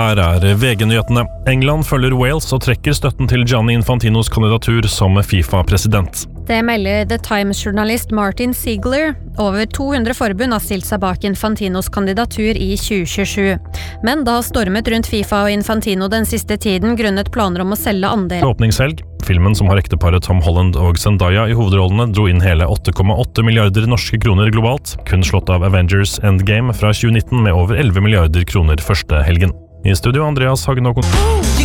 Her VG-nyhetene. England følger Wales og trekker støtten til Gianni Infantinos kandidatur som FIFA-president. Det melder The Times-journalist Martin Ziegler. Over 200 forbund har stilt seg bak Infantinos kandidatur i 2027. Men det har stormet rundt FIFA og Infantino den siste tiden grunnet planer om å selge andel. Åpningshelg. Filmen som har ekteparet Tom Holland og Zendaya i hovedrollene dro inn hele 8,8 milliarder norske kroner globalt, kun slått av Avengers Endgame fra 2019 med over 11 milliarder kroner første helgen. I studio Andreas Hagen og